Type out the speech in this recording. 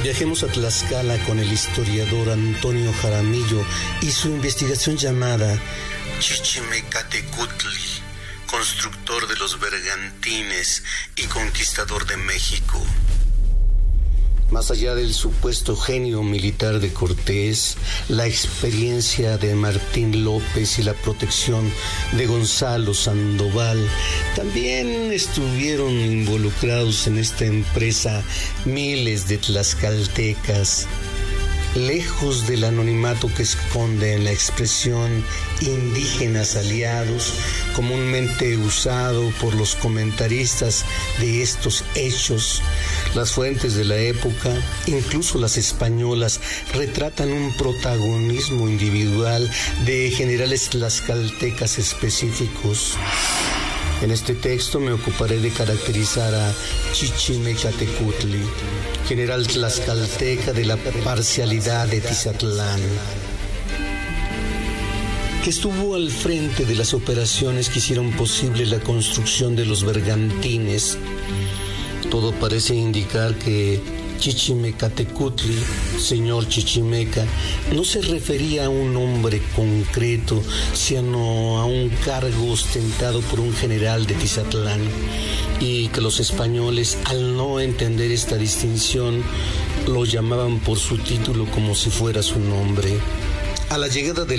Viajemos a Tlaxcala con el historiador Antonio Jaramillo y su investigación llamada Chichimecatecutli, constructor de los bergantines y conquistador de México. Más allá del supuesto genio militar de Cortés, la experiencia de Martín López y la protección de Gonzalo Sandoval, también estuvieron involucrados en esta empresa miles de tlaxcaltecas. Lejos del anonimato que esconde en la expresión indígenas aliados, comúnmente usado por los comentaristas de estos hechos, las fuentes de la época, incluso las españolas, retratan un protagonismo individual de generales tlaxcaltecas específicos. En este texto me ocuparé de caracterizar a Chichimecatecutli, general tlaxcalteca de la parcialidad de Tizatlán, que estuvo al frente de las operaciones que hicieron posible la construcción de los bergantines. Todo parece indicar que Chichimecatecutli, señor Chichimeca, no se refería a un hombre concreto, sino a un cargo ostentado por un general de Tizatlán, y que los españoles, al no entender esta distinción, lo llamaban por su título como si fuera su nombre. A la llegada de